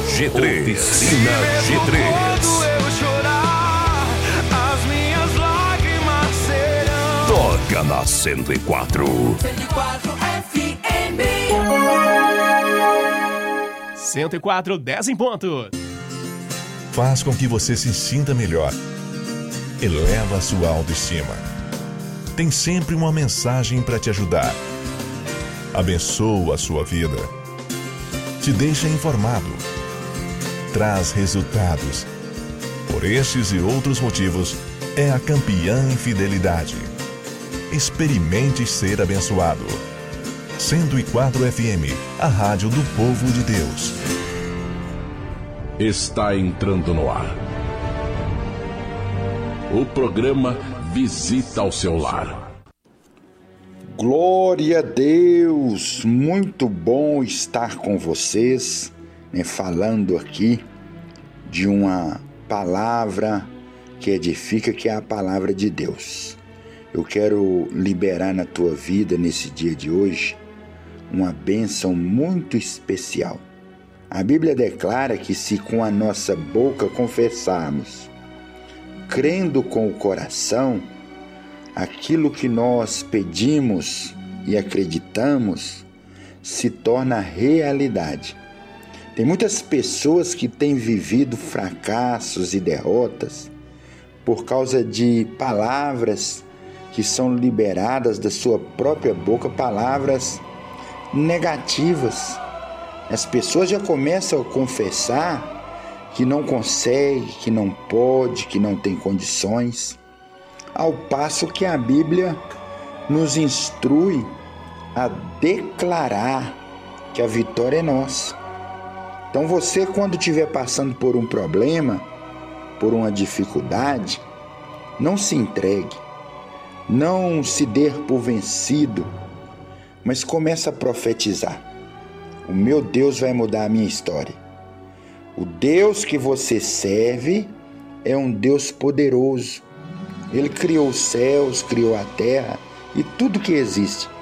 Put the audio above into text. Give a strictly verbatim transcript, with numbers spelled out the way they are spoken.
G três. Oficina G três. Toca na cento e quatro. cento e quatro F M. cento e quatro, dez em ponto. Faz com que você se sinta melhor. Eleva a sua autoestima. Tem sempre uma mensagem para te ajudar. Abençoa a sua vida. Te deixa informado. Traz resultados. Por estes e outros motivos, é a campeã em fidelidade. Experimente ser abençoado. cento e quatro F M, a rádio do povo de Deus. Está entrando no ar. O programa Visita ao Seu Lar. Glória a Deus! Muito bom estar com vocês, né, falando aqui de uma palavra que edifica, que é a palavra de Deus. Eu quero liberar na tua vida, nesse dia de hoje, uma bênção muito especial. A Bíblia declara que se com a nossa boca confessarmos, crendo com o coração, aquilo que nós pedimos e acreditamos se torna realidade. Tem muitas pessoas que têm vivido fracassos e derrotas por causa de palavras que são liberadas da sua própria boca, palavras negativas. As pessoas já começam a confessar que não consegue, que não pode, que não tem condições, ao passo que a Bíblia nos instrui a declarar que a vitória é nossa. Então você, quando estiver passando por um problema, por uma dificuldade, não se entregue, não se dê por vencido, mas comece a profetizar. O meu Deus vai mudar a minha história. O Deus que você serve é um Deus poderoso. Ele criou os céus, criou a terra e tudo que existe.